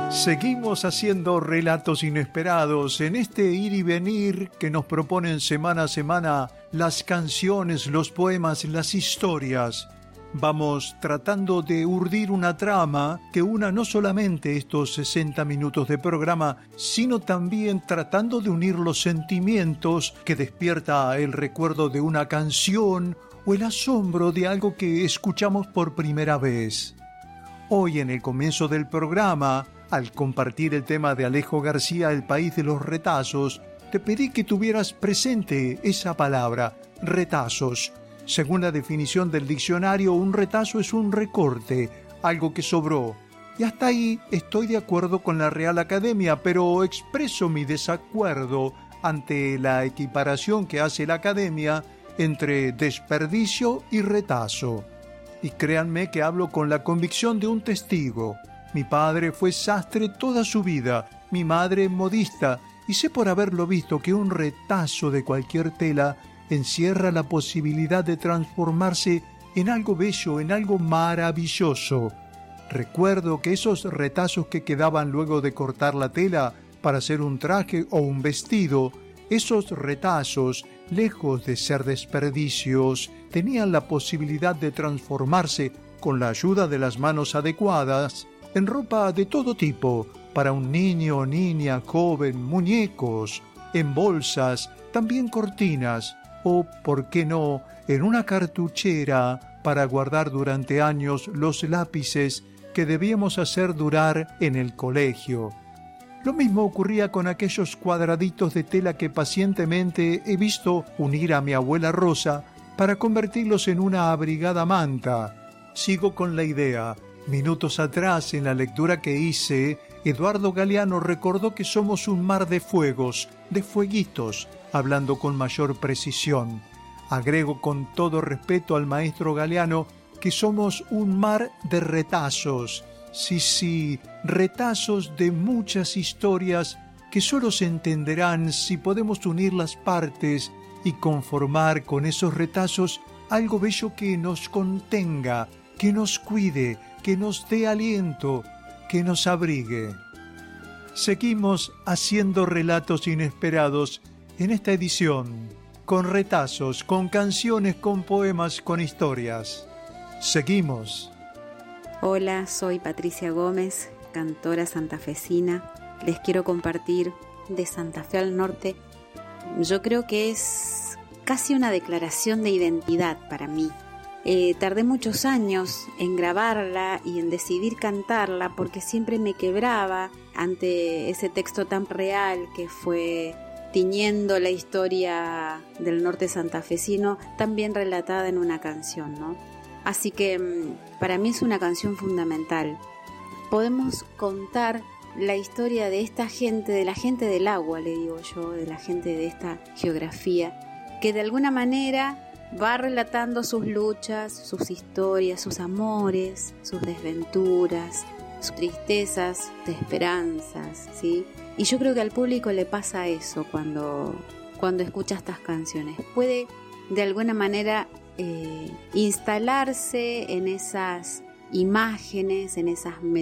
Seguimos haciendo relatos inesperados en este ir y venir que nos proponen semana a semana las canciones, los poemas, las historias. Vamos tratando de urdir una trama que una no solamente estos 60 minutos de programa, sino también tratando de unir los sentimientos que despierta el recuerdo de una canción o el asombro de algo que escuchamos por primera vez. Hoy, en el comienzo del programa, al compartir el tema de Alejo García, El país de los retazos, te pedí que tuvieras presente esa palabra, retazos. Según la definición del diccionario, un retazo es un recorte, algo que sobró. Y hasta ahí estoy de acuerdo con la Real Academia, pero expreso mi desacuerdo ante la equiparación que hace la Academia entre desperdicio y retazo. Y créanme que hablo con la convicción de un testigo. Mi padre fue sastre toda su vida, mi madre modista, y sé por haberlo visto que un retazo de cualquier tela encierra la posibilidad de transformarse en algo bello, en algo maravilloso. Recuerdo que esos retazos que quedaban luego de cortar la tela para hacer un traje o un vestido, esos retazos, lejos de ser desperdicios, tenían la posibilidad de transformarse, con la ayuda de las manos adecuadas, en ropa de todo tipo, para un niño, niña, joven, muñecos, en bolsas, también cortinas, o, por qué no, en una cartuchera para guardar durante años los lápices que debíamos hacer durar en el colegio. Lo mismo ocurría con aquellos cuadraditos de tela que pacientemente he visto unir a mi abuela Rosa para convertirlos en una abrigada manta. Sigo con la idea. Minutos atrás, en la lectura que hice, Eduardo Galeano recordó que somos un mar de fuegos, de fueguitos, hablando con mayor precisión. Agrego con todo respeto al maestro Galeano que somos un mar de retazos. Sí, retazos de muchas historias que solo se entenderán si podemos unir las partes y conformar con esos retazos algo bello que nos contenga, que nos cuide, que nos dé aliento, que nos abrigue. Seguimos haciendo relatos inesperados en esta edición, con retazos, con canciones, con poemas, con historias. Seguimos. Hola, soy Patricia Gómez, cantora santafesina. Les quiero compartir de Santa Fe al Norte. Yo creo que es casi una declaración de identidad para mí. Tardé muchos años en grabarla y en decidir cantarla porque siempre me quebraba ante ese texto tan real que fue tiñendo la historia del norte santafesino, tan bien relatada en una canción, ¿no? Así que para mí es una canción fundamental. Podemos contar la historia de esta gente, de la gente del agua, le digo yo, de la gente de esta geografía, que de alguna manera va relatando sus luchas, sus historias, sus amores, sus desventuras, sus tristezas, de esperanzas, ¿sí? Y yo creo que al público le pasa eso cuando escucha estas canciones. Puede de alguna manera instalarse en esas imágenes, en esas